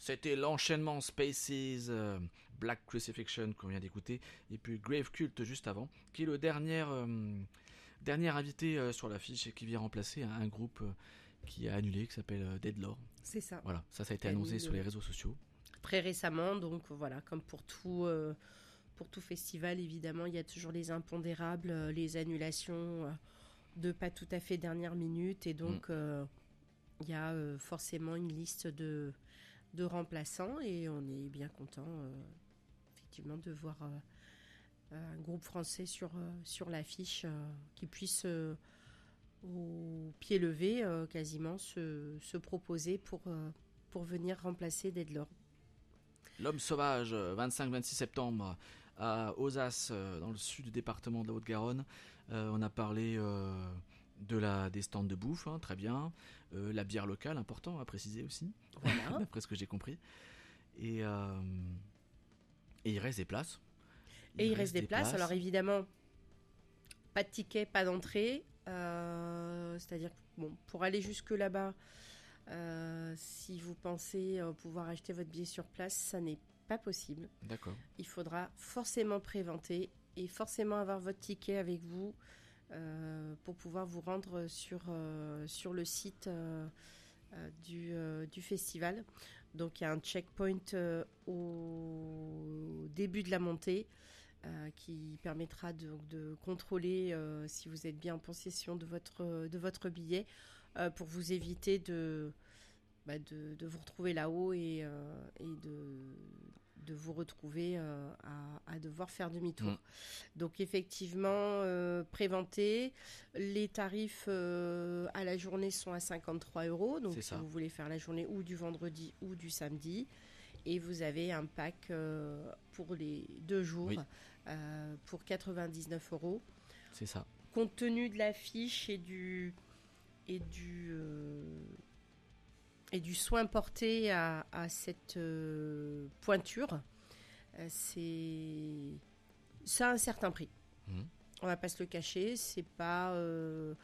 C'était l'enchaînement Spaces, Black Crucifixion qu'on vient d'écouter, et puis Grave Cult juste avant, qui est le dernier invité sur l'affiche et qui vient remplacer un groupe qui a annulé, qui s'appelle Deadlore. C'est ça. Voilà, ça a été annoncé sur les réseaux sociaux. Très récemment, donc voilà, comme pour tout festival, évidemment, il y a toujours les impondérables, les annulations de pas tout à fait dernière minute, et donc il y a forcément une liste de remplaçants, et on est bien content effectivement de voir un groupe français sur l'affiche qui puisse au pied levé quasiment se proposer pour venir remplacer Deadlore. L'Homme Sauvage, 25-26 septembre, à Ozas, dans le sud du département de la Haute-Garonne. On a parlé des stands de bouffe, hein, très bien. La bière locale, important à préciser aussi, voilà. d'après ce que j'ai compris. Et il reste des places. Il reste des places. Alors évidemment, pas de ticket, pas d'entrée. C'est-à-dire que pour aller jusque là-bas, si vous pensez pouvoir acheter votre billet sur place, ça n'est pas possible. D'accord. Il faudra forcément préventer et forcément avoir votre ticket avec vous pour pouvoir vous rendre sur le site du festival. Donc il y a un checkpoint au début de la montée qui permettra de contrôler si vous êtes bien en possession de votre billet pour vous éviter de vous retrouver là-haut et de vous retrouver à devoir faire demi-tour. Donc effectivement, préventer. Les tarifs à la journée sont à 53 €. Donc si vous voulez faire la journée ou du vendredi ou du samedi. Et vous avez un pack pour les 2 jours pour 99 €. C'est ça. Compte tenu de l'affiche et du soin porté à cette pointure, ça a un certain prix. On va pas se le cacher, c'est pas